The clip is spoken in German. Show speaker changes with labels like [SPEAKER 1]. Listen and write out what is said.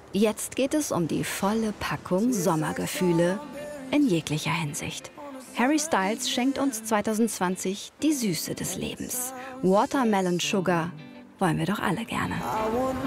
[SPEAKER 1] Jetzt geht es um die volle Packung Sommergefühle in jeglicher Hinsicht. Harry Styles schenkt uns 2020 die Süße des Lebens. Watermelon Sugar wollen wir doch alle gerne.